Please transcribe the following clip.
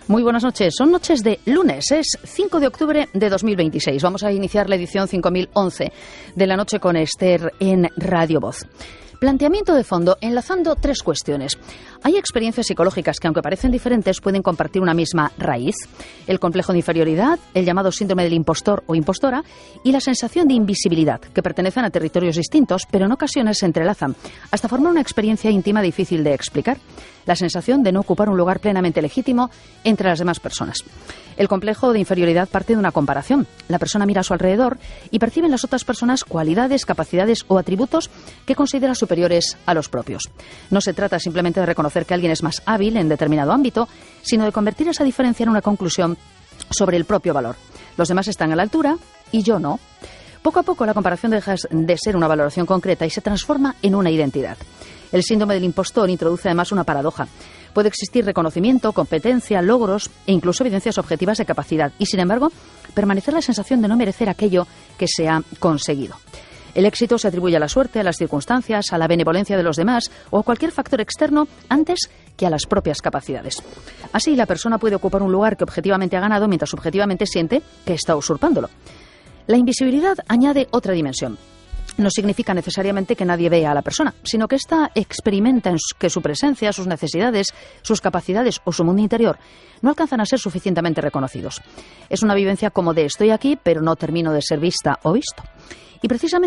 Muy buenas noches. Son noches de lunes, es 5 de octubre de 2026. Vamos a iniciar la edición 5011 de la noche con Esther en Radio Voz. Planteamiento de fondo, enlazando tres cuestiones. Hay experiencias psicológicas que, aunque parecen diferentes, pueden compartir una misma raíz. El complejo de inferioridad, el llamado síndrome del impostor o impostora y la sensación de invisibilidad, que pertenecen a territorios distintos, pero en ocasiones se entrelazan, hasta formar una experiencia íntima difícil de explicar. La sensación de no ocupar un lugar plenamente legítimo entre las demás personas. El complejo de inferioridad parte de una comparación. La persona mira a su alrededor y percibe en las otras personas cualidades, capacidades o atributos que considera superiores a los propios. No se trata simplemente de reconocer que alguien es más hábil en determinado ámbito, sino de convertir esa diferencia en una conclusión sobre el propio valor. Los demás están a la altura y yo no. Poco a poco la comparación deja de ser una valoración concreta y se transforma en una identidad. El síndrome del impostor introduce además una paradoja. Puede existir reconocimiento, competencia, logros e incluso evidencias objetivas de capacidad y, sin embargo, permanecer la sensación de no merecer aquello que se ha conseguido. El éxito se atribuye a la suerte, a las circunstancias, a la benevolencia de los demás o a cualquier factor externo antes que a las propias capacidades. Así, la persona puede ocupar un lugar que objetivamente ha ganado mientras subjetivamente siente que está usurpándolo. La invisibilidad añade otra dimensión. No significa necesariamente que nadie vea a la persona, sino que ésta experimenta que su presencia, sus necesidades, sus capacidades o su mundo interior no alcanzan a ser suficientemente reconocidos. Es una vivencia como de estoy aquí, pero no termino de ser vista o visto. Y precisamente